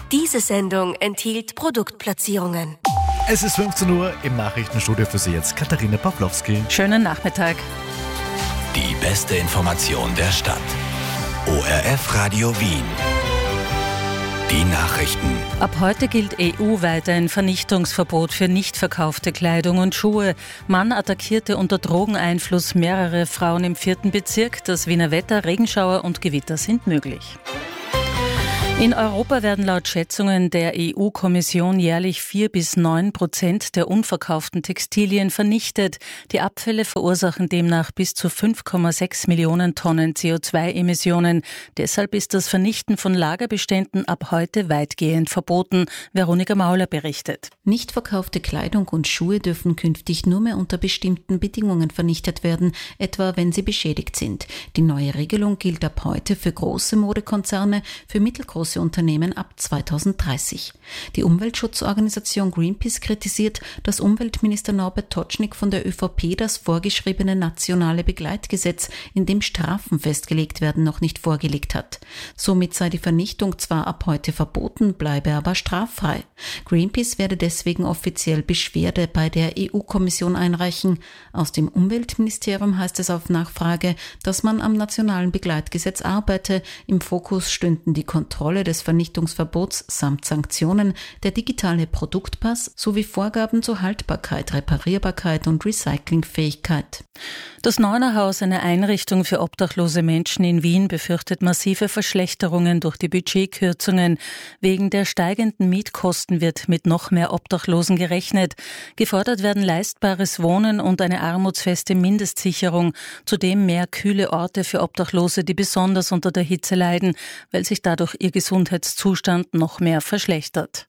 Diese Sendung enthielt Produktplatzierungen. Es ist 15 Uhr, im Nachrichtenstudio für Sie jetzt Katharina Pawlowski. Schönen Nachmittag. Die beste Information der Stadt. ORF Radio Wien. Die Nachrichten. Ab heute gilt EU-weit ein Vernichtungsverbot für nicht verkaufte Kleidung und Schuhe. Mann attackierte unter Drogeneinfluss mehrere Frauen im 4. Bezirk. Das Wiener Wetter, Regenschauer und Gewitter sind möglich. In Europa werden laut Schätzungen der EU-Kommission jährlich 4-9% der unverkauften Textilien vernichtet. Die Abfälle verursachen demnach bis zu 5,6 Millionen Tonnen CO2-Emissionen. Deshalb ist das Vernichten von Lagerbeständen ab heute weitgehend verboten. Veronika Mauler berichtet. Nicht verkaufte Kleidung und Schuhe dürfen künftig nur mehr unter bestimmten Bedingungen vernichtet werden, etwa wenn sie beschädigt sind. Die neue Regelung gilt ab heute für große Modekonzerne, für mittelgroße Unternehmen ab 2030. Die Umweltschutzorganisation Greenpeace kritisiert, dass Umweltminister Norbert Totschnig von der ÖVP das vorgeschriebene nationale Begleitgesetz, in dem Strafen festgelegt werden, noch nicht vorgelegt hat. Somit sei die Vernichtung zwar ab heute verboten, bleibe aber straffrei. Greenpeace werde deswegen offiziell Beschwerde bei der EU-Kommission einreichen. Aus dem Umweltministerium heißt es auf Nachfrage, dass man am nationalen Begleitgesetz arbeite. Im Fokus stünden die Kontrolle des Vernichtungsverbots samt Sanktionen, der digitale Produktpass sowie Vorgaben zur Haltbarkeit, Reparierbarkeit und Recyclingfähigkeit. Das Neunerhaus, eine Einrichtung für obdachlose Menschen in Wien, befürchtet massive Verschlechterungen durch die Budgetkürzungen. Wegen der steigenden Mietkosten wird mit noch mehr Obdachlosen gerechnet. Gefordert werden leistbares Wohnen und eine armutsfeste Mindestsicherung. Zudem mehr kühle Orte für Obdachlose, die besonders unter der Hitze leiden, weil sich dadurch ihr Gesundheitszustand noch mehr verschlechtert.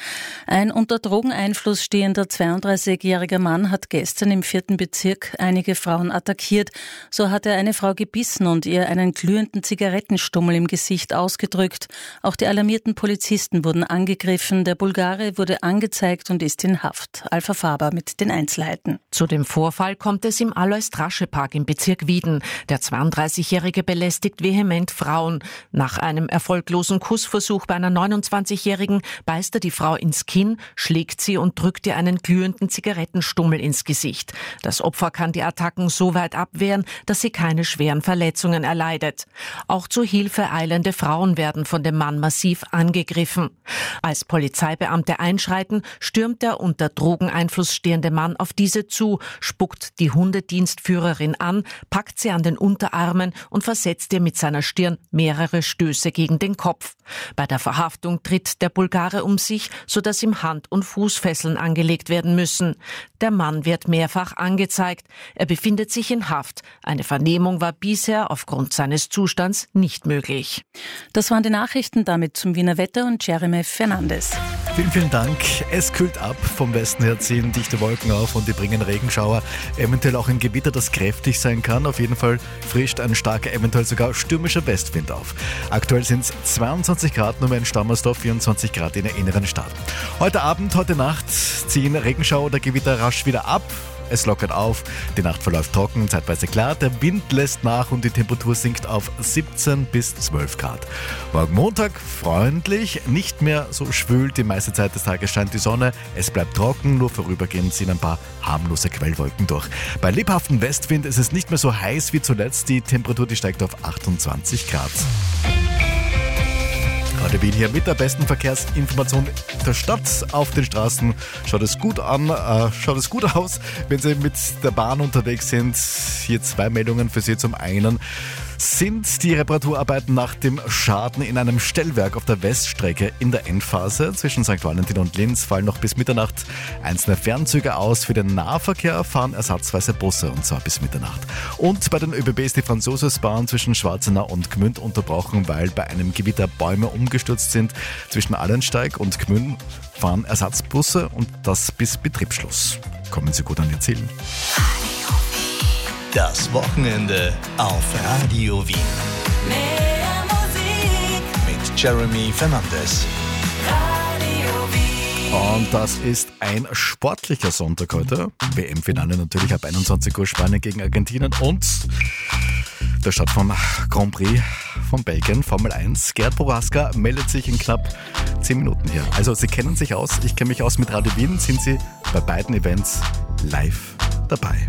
Ein unter Drogeneinfluss stehender 32-jähriger Mann hat gestern im 4. Bezirk einige Frauen attackiert. So hat er eine Frau gebissen und ihr einen glühenden Zigarettenstummel im Gesicht ausgedrückt. Auch die alarmierten Polizisten wurden angegriffen. Der Bulgare wurde angezeigt und ist in Haft. Alpha Faber mit den Einzelheiten. Zu dem Vorfall kommt es im Alois-Drasche-Park im Bezirk Wieden. Der 32-Jährige belästigt vehement Frauen. Nach einem erfolglosen Kussversuch bei einer 29-Jährigen beißt er die Frau ins Kinn, schlägt sie und drückt ihr einen glühenden Zigarettenstummel ins Gesicht. Das Opfer kann die Attacken so weit abwehren, dass sie keine schweren Verletzungen erleidet. Auch zur Hilfe eilende Frauen werden von dem Mann massiv angegriffen. Als Polizeibeamte einschreiten, stürmt der unter Drogeneinfluss stehende Mann auf diese zu, spuckt die Hundedienstführerin an, packt sie an den Unterarmen und versetzt ihr mit seiner Stirn mehrere Stöße gegen den Kopf. Bei der Verhaftung tritt der Bulgare um sich, sodass ihm Hand- und Fußfesseln angelegt werden müssen. Der Mann wird mehrfach angezeigt. Er befindet sich in Haft. Eine Vernehmung war bisher aufgrund seines Zustands nicht möglich. Das waren die Nachrichten, damit zum Wiener Wetter und Jeremy Fernandes. Vielen Dank. Es kühlt ab. Vom Westen her ziehen dichte Wolken auf und die bringen Regenschauer. Eventuell auch ein Gewitter, das kräftig sein kann. Auf jeden Fall frischt ein starker, eventuell sogar stürmischer Westwind auf. Aktuell sind es 22 Grad nur mehr in Stammersdorf, 24 Grad in der inneren Stadt. Heute Abend, heute Nacht ziehen Regenschauer oder Gewitter rasch wieder ab. Es lockert auf, die Nacht verläuft trocken, zeitweise klar, der Wind lässt nach und die Temperatur sinkt auf 17 bis 12 Grad. Morgen Montag freundlich, nicht mehr so schwül, die meiste Zeit des Tages scheint die Sonne, es bleibt trocken, nur vorübergehend ziehen ein paar harmlose Quellwolken durch. Bei lebhaftem Westwind ist es nicht mehr so heiß wie zuletzt, die Temperatur die steigt auf 28 Grad. Radio Wien hier mit der besten Verkehrsinformation der Stadt. Auf den Straßen schaut es gut aus, wenn Sie mit der Bahn unterwegs sind. Hier 2 Meldungen für Sie. Zum einen sind die Reparaturarbeiten nach dem Schaden in einem Stellwerk auf der Weststrecke in der Endphase. Zwischen St. Valentin und Linz fallen noch bis Mitternacht einzelne Fernzüge aus. Für den Nahverkehr fahren ersatzweise Busse, und zwar bis Mitternacht. Und bei den ÖBB ist die Franzosisbahn zwischen Schwarzenau und Gmünd unterbrochen, weil bei einem Gewitter Bäume umgestürzt sind. Zwischen Allensteig und Gmünd fahren Ersatzbusse und das bis Betriebsschluss. Kommen Sie gut an Ihr Ziel. Das Wochenende auf Radio Wien. Mehr Musik Mit Jeremy Fernandes. Radio Wien. Und das ist ein sportlicher Sonntag heute. WM-Finale natürlich ab 21 Uhr, Spanien gegen Argentinien und der Start vom Grand Prix von Belgien, Formel 1. Gerd Prohaska meldet sich in knapp 10 Minuten her. Also Sie kennen sich aus, ich kenne mich aus mit Radio Wien. Sind Sie bei beiden Events live dabei?